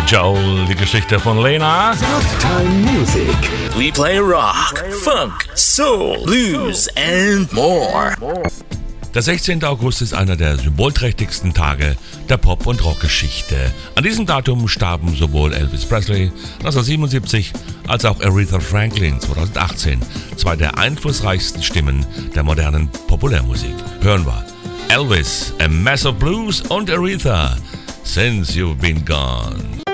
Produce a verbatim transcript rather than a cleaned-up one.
Joel, die Geschichte von Lena. Time Music. We play rock, funk, soul, blues and more. Der sechzehnte August ist einer der symbolträchtigsten Tage der Pop- und Rockgeschichte. An diesem Datum starben sowohl Elvis Presley neunzehnhundertsiebenundsiebzig als auch Aretha Franklin zweitausendachtzehn, zwei der einflussreichsten Stimmen der modernen Populärmusik. Hören wir Elvis, A Mess of Blues und Aretha, Since You've Been Gone.